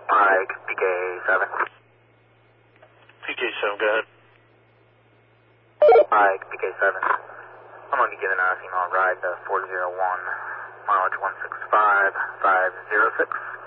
Mike, PK7. PK7, go ahead. Mike, PK7. I'm going to be giving us email ride 401, mileage 165506.